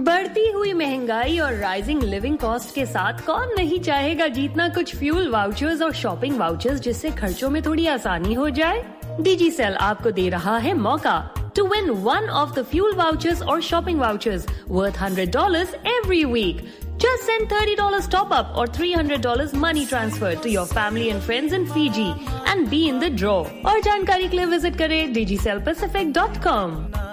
बढ़ती हुई महंगाई और राइजिंग लिविंग कॉस्ट के साथ कौन नहीं चाहेगा जीतना कुछ फ्यूल वाउचर्स और शॉपिंग वाउचर्स जिससे खर्चों में थोड़ी आसानी हो जाए। डिजीसेल आपको दे रहा है मौका to win one of the fuel vouchers or shopping vouchers worth $100 every week. Just send $30 top up or $300 money transfer to your family and friends in Fiji and be in the draw. और जानकारी के लिए visit करें digicelpacific.com.